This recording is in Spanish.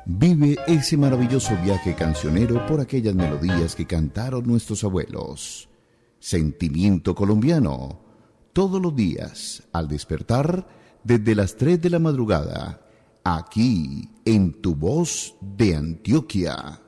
Vive ese maravilloso viaje cancionero por aquellas melodías que cantaron nuestros abuelos. Sentimiento colombiano. Todos los días, al despertar, desde las 3 de la madrugada, aquí en Tu Voz de Antioquia.